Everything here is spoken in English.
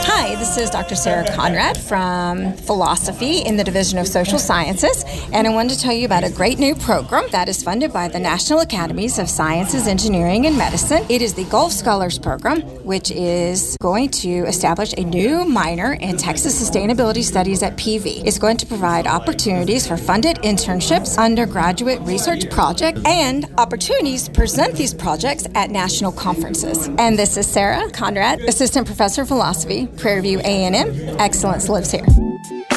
Hi, this is Dr. Sarah Conrad from Philosophy in the Division of Social Sciences, and I wanted to tell you about a great new program that is funded by the National Academies of Sciences, Engineering, and Medicine. It is the Gulf Scholars Program, which is going to establish a new minor in Texas Sustainability Studies at PV. It's going to provide opportunities for funded internships, undergraduate research projects, and opportunities to present these projects at national conferences. And this is Sarah Conrad, Assistant Professor of Philosophy, Prairie View A&M. Excellence lives here.